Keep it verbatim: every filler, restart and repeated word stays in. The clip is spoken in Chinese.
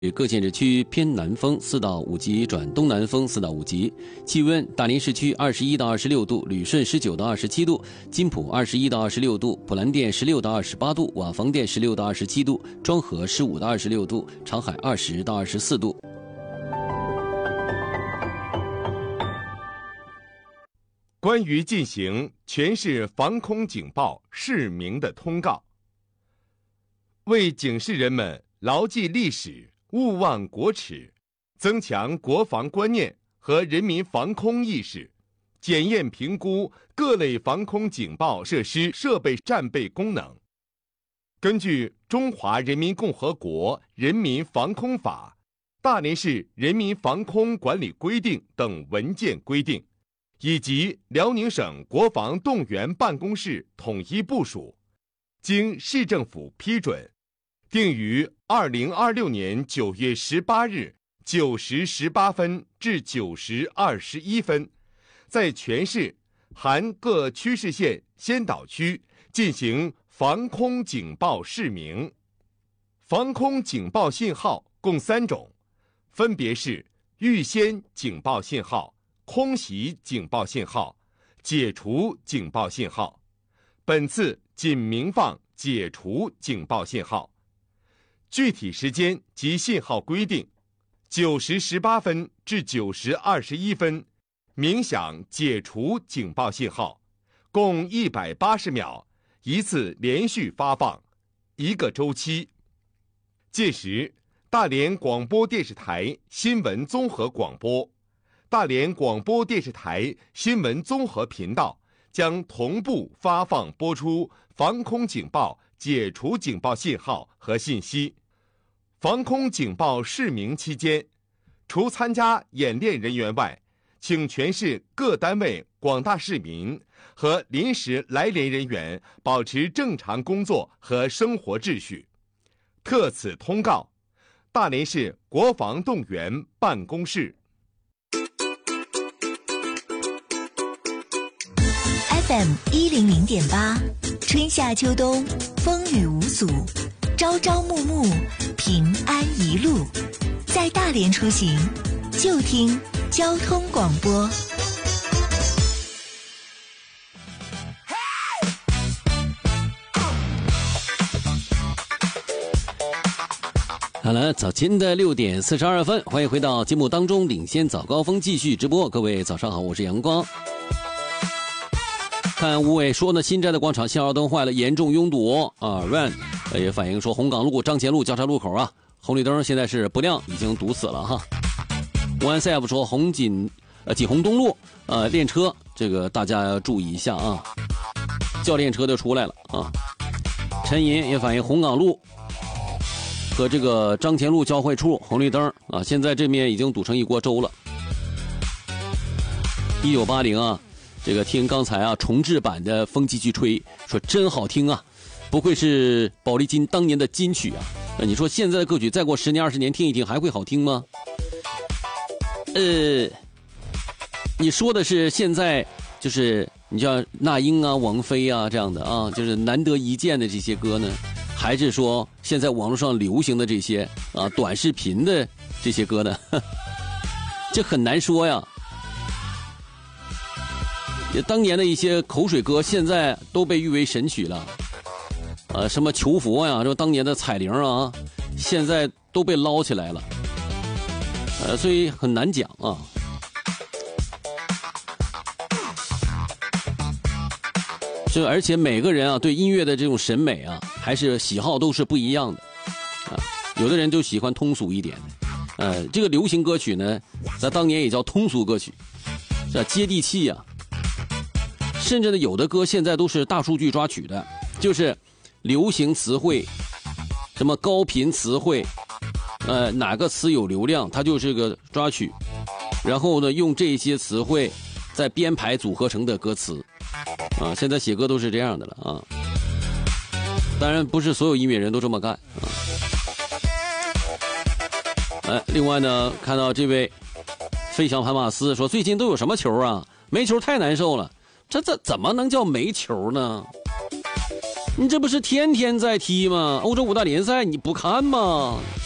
各县市区偏南风四到五级转东南风四到五级。气温：大连市区二十一到二十六度，旅顺十九到二十七度，金浦二十一到二十六度，普兰店十六到二十八度，瓦房店十六到二十七度，庄河十五到二十六度，长海二十到二十四度。 关于进行全市防空警报市民的通告，为警示人们牢记历史，勿忘国耻，增强国防观念和人民防空意识，检验评估各类防空警报设施设备战备功能。根据《中华人民共和国人民防空法》、大连市人民防空管理规定等文件规定，以及辽宁省国防动员办公室统一部署，经市政府批准，定于二零二六年九月十八日九时十八分至九时二十一分，在全市含各区市县先导区进行防空警报示明。防空警报信号共三种，分别是预先警报信号、空袭警报信号、解除警报信号。本次仅鸣放解除警报信号。具体时间及信号规定：九时十八分至九时二十一分，鸣响解除警报信号，共一百八十秒，一次连续发放，一个周期。届时，大连广播电视台新闻综合广播、大连广播电视台新闻综合频道将同步发放播出防空警报解除警报信号和信息。防空警报示明期间，除参加演练人员外，请全市各单位广大市民和临时来连人员保持正常工作和生活秩序。特此通告，大连市国防动员办公室。 F M 一零零点八，春夏秋冬，风雨无阻，朝朝暮暮，平安一路。在大连出行，就听交通广播。 好了，早间的六点四十二分，欢迎回到节目当中，领先早高峰继续直播。各位早上好，我是阳光。看吴伟说呢，新摘的广场信号灯坏了，严重拥堵啊。Run 也反映说，红岗路、张前路交叉路口啊，红绿灯现在是不亮，已经堵死了哈。One Sep 说，红锦呃锦宏东路呃练车，这个大家要注意一下啊，教练车就出来了啊。陈银也反映红岗路和这个张前路交汇处红绿灯啊，现在这面已经堵成一锅粥了。一九八零啊。这个听刚才啊重制版的风继续吹，说真好听啊，不愧是宝丽金当年的金曲啊。那你说现在的歌曲再过十年二十年听一听还会好听吗？呃，你说的是现在就是你像那英啊、王菲啊这样的啊，就是难得一见的这些歌呢，还是说现在网络上流行的这些啊短视频的这些歌呢？这很难说呀。当年的一些口水歌现在都被誉为神曲了，呃，什么求佛呀，这当年的彩铃啊，现在都被捞起来了，呃，所以很难讲啊。这而且每个人啊对音乐的这种审美啊还是喜好都是不一样的啊，有的人就喜欢通俗一点的，呃，这个流行歌曲呢，在当年也叫通俗歌曲，这接地气呀、啊。甚至呢，有的歌现在都是大数据抓取的，就是流行词汇，什么高频词汇，呃，哪个词有流量，它就是个抓取，然后呢，用这些词汇再编排组合成的歌词，啊，现在写歌都是这样的了啊。当然，不是所有音乐人都这么干啊。哎，另外呢，看到这位飞翔盘马斯说，最近都有什么球啊？没球太难受了。这这怎么能叫没球呢？你这不是天天在踢吗？欧洲五大联赛你不看吗？